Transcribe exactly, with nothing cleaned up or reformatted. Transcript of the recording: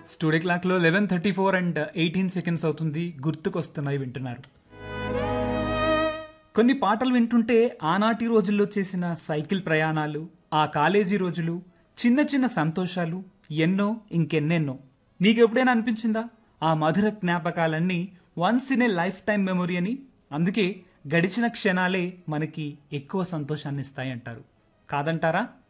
Studio క్లాక్లో eleven thirty four and eighteen seconds అవుతుంది. గుర్తుకొస్తున్నాయి వింటున్నారు. కొన్ని పాటలు వింటుంటే ఆనాటి రోజుల్లో చేసిన సైకిల్ ప్రయాణాలు, ఆ కాలేజీ రోజులు, చిన్న చిన్న సంతోషాలు ఎన్నో ఇంకెన్నెన్నో. మీకు ఎప్పుడైనా అనిపించిందా ఆ మధుర జ్ఞాపకాలన్నీ once in a life time memory అని? అందుకే గడిచిన క్షణాలే మనకి ఎక్కువ సంతోషాన్ని ఇస్తాయి అంటారు. కాదంటారా?